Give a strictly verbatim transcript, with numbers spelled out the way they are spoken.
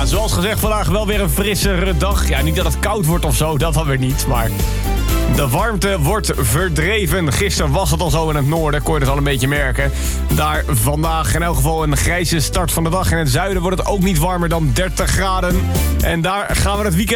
zoals gezegd, vandaag wel weer een frissere dag. Ja, niet dat het koud wordt of zo, dat dan weer niet, maar... De warmte wordt verdreven. Gisteren was het al zo in het noorden, kon je het al een beetje merken. Daar vandaag in elk geval een grijze start van de dag. In het zuiden wordt het ook niet warmer dan dertig graden. En daar gaan we het weekend...